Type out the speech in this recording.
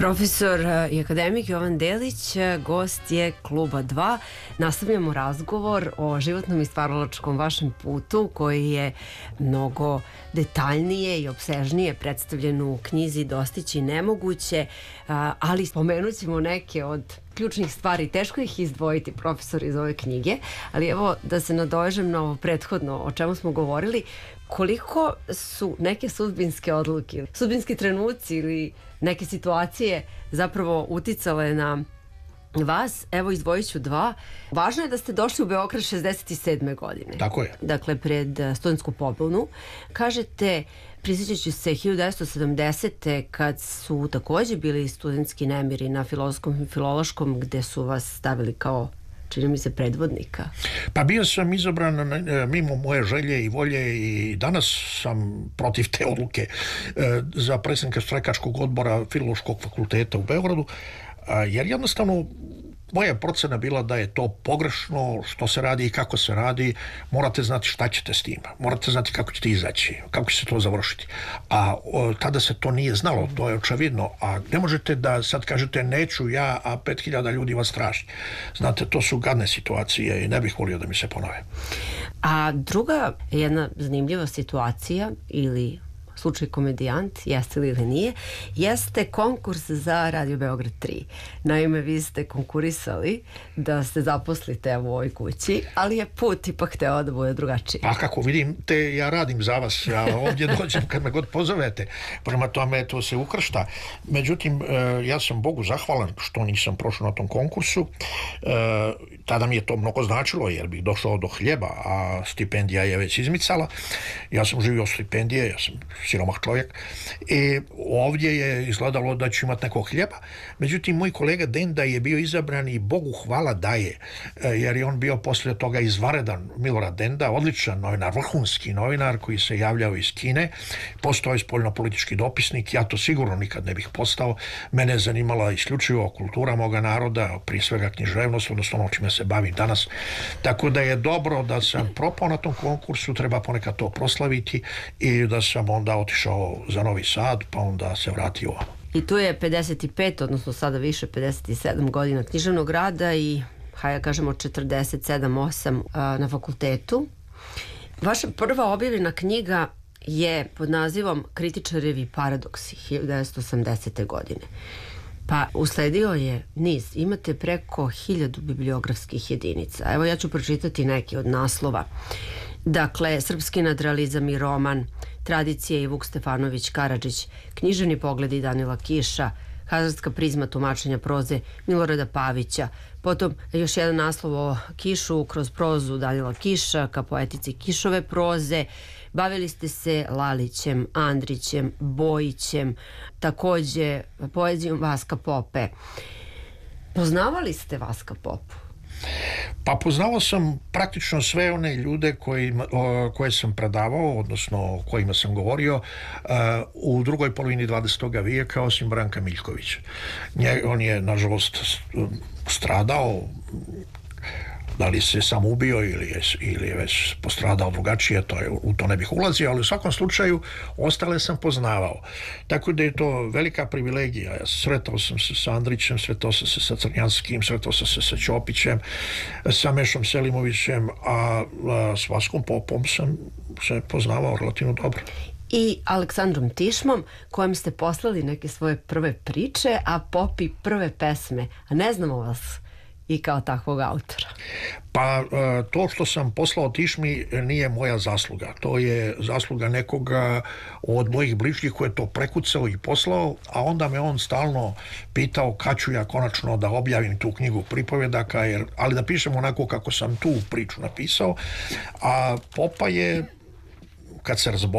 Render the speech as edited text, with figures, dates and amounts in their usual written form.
Profesor i akademik Jovan Delić, gost je Kluba 2. Nastavljamo razgovor o životnom i stvaralačkom vašem putu koji je mnogo detaljnije i opsežnije predstavljen u knjizi Dostići nemoguće, ali spomenut ćemo neke od ključnih stvari. Teško ih izdvojiti, profesor, iz ove knjige, ali evo da se nadovežem na ovo prethodno o čemu smo govorili. Koliko su neke sudbinske odluke, sudbinski trenuci ili neke situacije zapravo uticale na vas? Evo, izdvojit ću dva. Važno je da ste došli u Beograd 67. godine. Tako je. Dakle, pred studentsku pobunu. Kažete, prisjećajući se 1970. kad su takođe bili studentski nemiri na Filozofskom i Filološkom, gde su vas stavili kao, čini mi se, predvodnika. Pa bio sam izabran mimo moje želje i volje i danas sam protiv te odluke za predsjednika štrajkačkog odbora Filološkog fakulteta u Beogradu, jer jednostavno moja procena bila da je to pogrešno što se radi i kako se radi. Morate znati šta ćete s tim, morate znati kako ćete izaći, kako će se to završiti, a tada se to nije znalo, to je očevidno. A ne možete da sad kažete neću ja, a 5000 ljudi vas traži. Znate, to su gadne situacije i ne bih volio da mi se ponove. A druga jedna zanimljiva situacija ili slučaj komedijant, jeste li ili nije, jeste konkurs za Radio Beograd 3. Naime, vi ste konkurisali da se zaposlite u ovoj kući, ali je put ipak hteo da bude drugačiji. Pa kako vidim, ja radim za vas, ja ovdje dođem kad me god pozovete, prema tome to se ukršta. Međutim, ja sam Bogu zahvalan što nisam prošao na tom konkursu. Tada mi je to mnogo značilo, jer bih došao do hljeba, a stipendija je već izmicala. Ja sam živio od stipendije, ja sam siromah čovjek, i ovdje je izgledalo da ću imati nekog hljeba. Međutim, moj kolega Denda je bio izabran i Bogu hvala da je, jer je on bio poslije toga izvanredan. Milorad Denda, odličan novinar, vrhunski novinar koji se javljao iz Kine, postao je spoljnopolitički dopisnik. Ja to sigurno nikad ne bih postao. Mene je zanimala isključivo kultura moga naroda, prije svega književnost, odnosno ono čime se bavim danas. Tako da je dobro da sam propao na tom konkursu, treba ponekad to proslaviti, i da sam onda otišao za Novi Sad, pa onda se vratio ovamo. I tu je 55, odnosno sada više 57 godina književnog rada i, hajde kažemo, 47-8 na fakultetu. Vaša prva objavljena knjiga je pod nazivom Kritičarevi paradoksi 1980. godine. Pa usledio je niz, imate preko 1000 bibliografskih jedinica. Evo, ja ću pročitati neki od naslova. Dakle, Srpski nadrealizam i roman, Tradicije i Vuk Stefanović Karadžić, Književni pogledi Danila Kiša, Hazardska prizma tumačenja proze Milorada Pavića, potom još jedan naslov o Kišu kroz prozu Danila Kiša ka poetici Kišove proze. Bavili ste se Lalićem, Andrićem, Bojićem, takođe poezijom Vaska Pope. Poznavali ste Vaska Popu? Pa poznavao sam praktično sve one ljude koje sam predavao, odnosno o kojima sam govorio u drugoj polovini 20. vijeka, osim Branka Miljkovića. On je, nažalost, stradao, da li se sam ubio ili je već postradao drugačije, u to ne bih ulazio, ali u svakom slučaju ostale sam poznavao. Tako da je to velika privilegija. Ja sretao sam se sa Andrićem, sretao sam se sa Crnjanskim, sretao sam se sa Ćopićem, sa Mešom Selimovićem, a s Vaskom Popom sam se poznavao relativno dobro. I Aleksandrom Tišmom, kojem ste poslali neke svoje prve priče, a Popi prve pesme, a ne znamo vas i kao takvog autora. Pa to što sam poslao Tišmi nije moja zasluga. To je zasluga nekoga od mojih bližnjih koji je to prekucao i poslao, a onda me on stalno pitao kad ću ja konačno da objavim tu knjigu pripovedaka, ali da pišem onako kako sam tu priču napisao. A Popa je, kad se